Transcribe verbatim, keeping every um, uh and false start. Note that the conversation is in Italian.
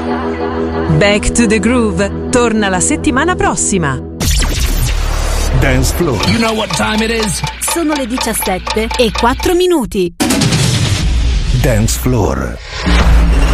Back to the Groove torna la settimana prossima. Dance Floor. You know what time it is? Sono le diciassette e quattro minuti. Dance Floor.